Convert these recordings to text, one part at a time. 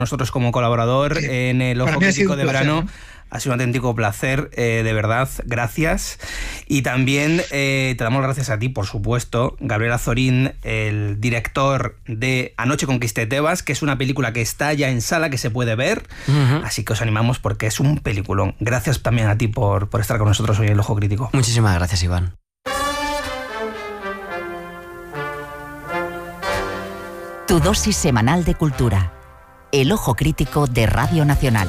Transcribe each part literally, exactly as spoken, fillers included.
nosotros como colaborador sí. en el Ojo Crítico de Verano. Placer, ¿no? Ha sido un auténtico placer, eh, de verdad, gracias. Y también eh, te damos las gracias a ti, por supuesto, Gabriel Azorín, el director de Anoche conquisté Tebas, que es una película que está ya en sala, que se puede ver. Uh-huh. Así que os animamos porque es un peliculón. Gracias también a ti por, por estar con nosotros hoy en el Ojo Crítico. Muchísimas gracias, Iván. Tu dosis semanal de cultura. El Ojo Crítico de Radio Nacional.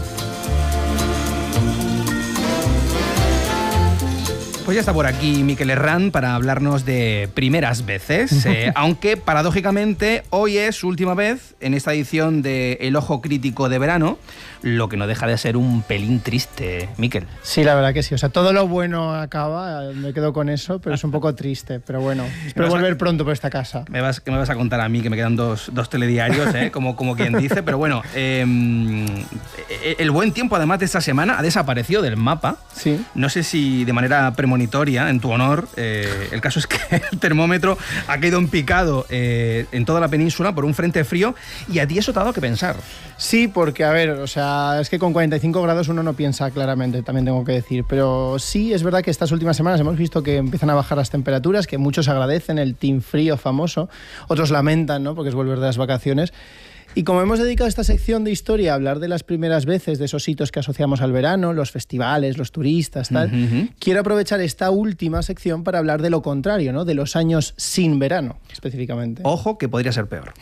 Pues ya está por aquí Miquel Herrán para hablarnos de primeras veces, eh, aunque paradójicamente hoy es su última vez en esta edición de El Ojo Crítico de Verano, lo que no deja de ser un pelín triste, Miquel. Sí, la verdad que sí, o sea, todo lo bueno acaba, me quedo con eso, pero es un poco triste, pero bueno, espero volver a... pronto por esta casa. Me vas, ¿Qué me vas a contar a mí? Que me quedan dos, dos telediarios, ¿eh? como, como quien dice, pero bueno, eh, el buen tiempo además de esta semana ha desaparecido del mapa. Sí. No sé si de manera premonitoria, en tu honor, eh, el caso es que el termómetro ha caído en picado eh, en toda la península por un frente frío, y a ti eso te ha dado que pensar. Sí, porque a ver, o sea, es que con cuarenta y cinco grados uno no piensa claramente, también tengo que decir, pero sí es verdad que estas últimas semanas hemos visto que empiezan a bajar las temperaturas, que muchos agradecen el team frío famoso, otros lamentan, ¿no?, porque es volver de las vacaciones. Y como hemos dedicado esta sección de historia a hablar de las primeras veces, de esos hitos que asociamos al verano, los festivales, los turistas, tal, uh-huh. quiero aprovechar esta última sección para hablar de lo contrario, ¿no?, de los años sin verano, específicamente. Ojo, que podría ser peor.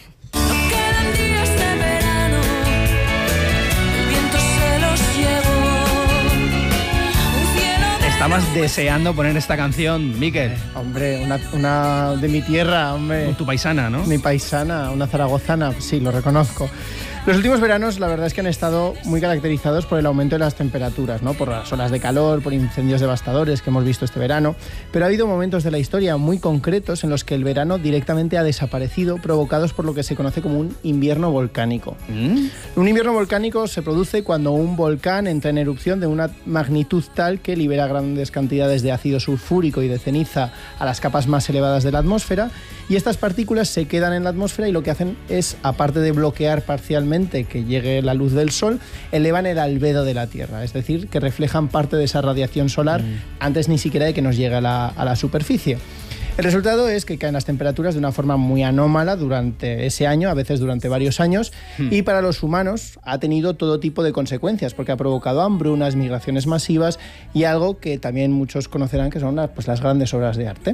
Estabas deseando poner esta canción, Miquel. Eh, hombre, una, una de mi tierra, hombre. Tu paisana, ¿no? Mi paisana, una zaragozana, sí, lo reconozco. Los últimos veranos, la verdad es que han estado muy caracterizados por el aumento de las temperaturas, ¿no?, por las olas de calor, por incendios devastadores que hemos visto este verano, pero ha habido momentos de la historia muy concretos en los que el verano directamente ha desaparecido, provocados por lo que se conoce como un invierno volcánico. ¿Mm? Un invierno volcánico se produce cuando un volcán entra en erupción de una magnitud tal que libera grandes cantidades de ácido sulfúrico y de ceniza a las capas más elevadas de la atmósfera, y estas partículas se quedan en la atmósfera y lo que hacen es, aparte de bloquear parcialmente que llegue la luz del sol, elevan el albedo de la Tierra, es decir, que reflejan parte de esa radiación solar mm. antes ni siquiera de que nos llegue a la, a la superficie. El resultado es que caen las temperaturas de una forma muy anómala durante ese año, a veces durante varios años, mm. y para los humanos ha tenido todo tipo de consecuencias, porque ha provocado hambrunas, migraciones masivas y algo que también muchos conocerán, que son las, pues, las grandes obras de arte.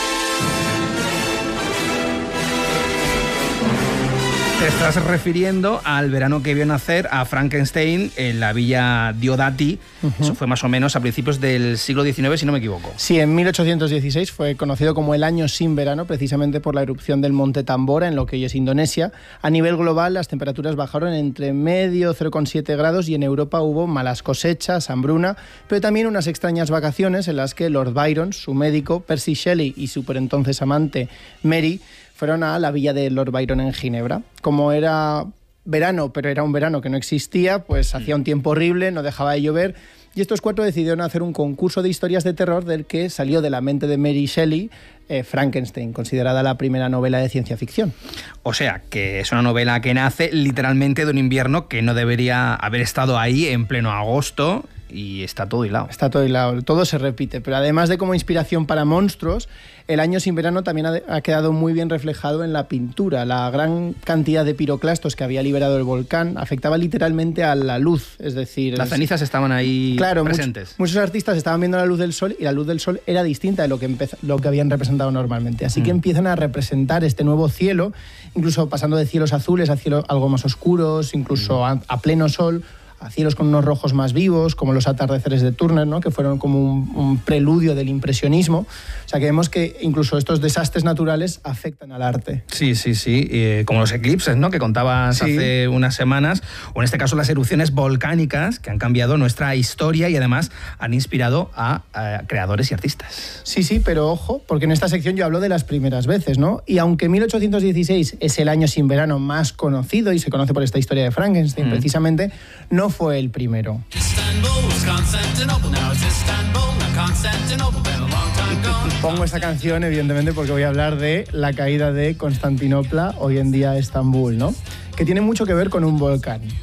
Te estás refiriendo al verano que vio nacer a Frankenstein en la villa Diodati. Uh-huh. Eso fue más o menos a principios del siglo diecinueve, si no me equivoco. Sí, en mil ochocientos dieciséis fue conocido como el año sin verano, precisamente por la erupción del monte Tambora en lo que hoy es Indonesia. A nivel global, las temperaturas bajaron entre medio cero coma siete grados y en Europa hubo malas cosechas, hambruna, pero también unas extrañas vacaciones en las que Lord Byron, su médico, Percy Shelley y su por entonces amante Mary fueron a la villa de Lord Byron en Ginebra. Como era verano, pero era un verano que no existía, pues hacía un tiempo horrible, no dejaba de llover, y estos cuatro decidieron hacer un concurso de historias de terror del que salió de la mente de Mary Shelley eh, Frankenstein, considerada la primera novela de ciencia ficción. O sea, que es una novela que nace literalmente de un invierno que no debería haber estado ahí en pleno agosto, y está todo hilado. Está todo hilado, todo se repite, pero además de como inspiración para monstruos, el año sin verano también ha, ha quedado muy bien reflejado en la pintura. La gran cantidad de piroclastos que había liberado el volcán afectaba literalmente a la luz, es decir... Las cenizas estaban ahí claro, presentes. Muchos, muchos artistas estaban viendo la luz del sol y la luz del sol era distinta de lo que, empez, lo que habían representado normalmente. Así mm. que empiezan a representar este nuevo cielo, incluso pasando de cielos azules a cielos algo más oscuros, incluso mm. a, a pleno sol, a cielos con unos rojos más vivos, como los atardeceres de Turner, ¿no?, que fueron como un, un preludio del impresionismo. O sea, que vemos que incluso estos desastres naturales afectan al arte. Sí, sí, sí, eh, como los eclipses, ¿no?, que contabas sí. hace unas semanas, o en este caso las erupciones volcánicas, que han cambiado nuestra historia y además han inspirado a, a creadores y artistas. Sí, sí, pero ojo, porque en esta sección yo hablo de las primeras veces, ¿no? Y aunque mil ochocientos dieciséis es el año sin verano más conocido y se conoce por esta historia de Frankenstein, mm. precisamente, no fue el primero. Pongo esta canción, evidentemente, porque voy a hablar de la caída de Constantinopla, hoy en día Estambul, ¿no?, que tiene mucho que ver con un volcán.